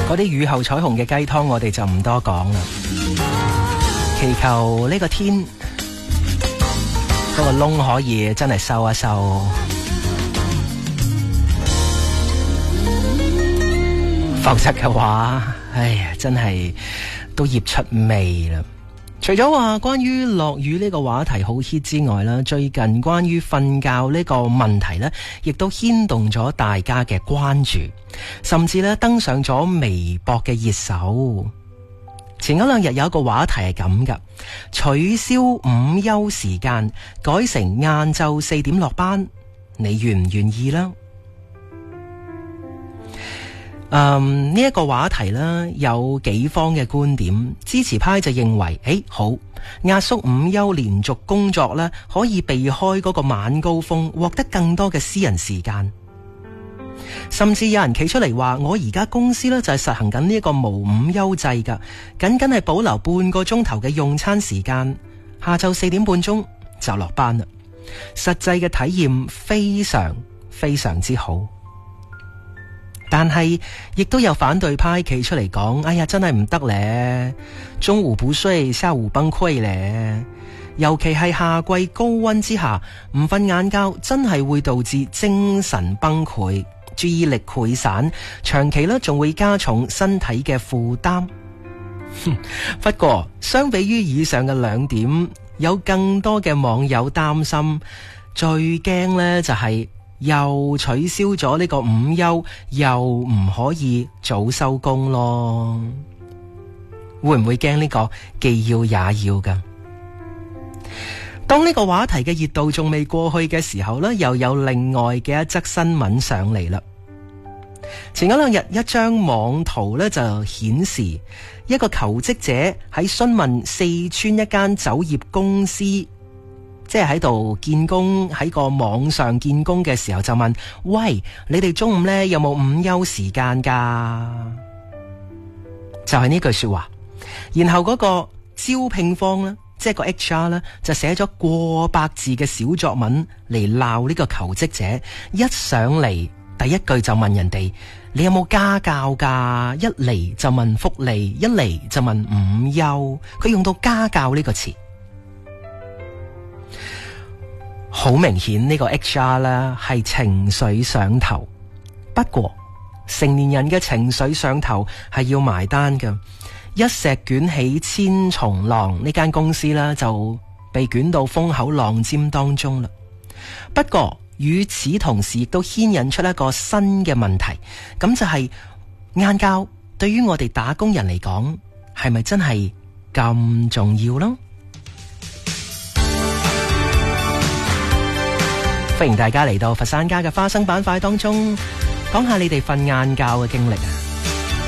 嗰啲雨後彩虹嘅雞湯我哋就唔多講啦，祈求呢個天嗰個窿可以真係收一收，否則嘅話，哎呀，真係都醃出味啦。除咗話關於落雨呢個話題好 hit 之外啦，最近關於瞓覺呢個問題呢，亦都牽動咗大家嘅關注，甚至呢登上咗微博嘅熱搜。前嗰兩日有一個話題係咁噶，取消午休時間，改成晏晝4點落班，你願唔願意啦？呢一個話題呢，有幾方嘅觀點，支持派就認為，好，壓縮午休連續工作呢，可以避開嗰個晚高峰，獲得更多嘅私人時間。甚至有人企出嚟話，我而家公司呢，就係實行緊呢一個無午休制㗎，僅僅係保留半個鐘頭嘅用餐時間，下晝4點半鐘就落班啦。實際嘅體驗非常非常之好。但係亦都有反對派企出嚟講，哎呀，真係唔得咧，中午不睡，下午崩潰咧。尤其係夏季高溫之下，唔瞓晏覺真係會導致精神崩潰、注意力潰散，長期咧仲會加重身體嘅負擔。不過相比於以上嘅兩點，有更多嘅網友擔心，最驚呢就係又取消咗呢個午休，又唔可以早收工咯。會唔會驚呢個既要也要㗎？當呢個話題嘅熱度仲未過去嘅時候呢，又有另外嘅一則新聞上嚟啦。前嗰兩日一張網圖呢，就顯示一個求職者喺詢問四川一間酒業公司，即係喺度見工，喺個網上見工嘅時候就問，喂，你哋中午呢有冇午休時間㗎？就係呢句說話。然後嗰個招聘方呢，即係個 HR 呢，就寫咗過百字嘅小作文嚟鬧呢個求職者。一上嚟第一句就問人哋，你有冇家教㗎？一嚟就問福利，一嚟就問午休。佢用到家教呢個詞。好明顯呢個 HR 呢係情緒上頭，不過成年人嘅情緒上頭係要埋單嘅，一石捲起千重浪，呢間公司呢就被捲到風口浪尖當中啦。不過與此同時亦都牽引出一個新嘅問題，咁就係晏覺對於我哋打工人嚟講係咪真係咁重要咯？歡迎大家嚟到佛山家嘅花生板塊當中，講下你哋瞓晏覺嘅經歷啊！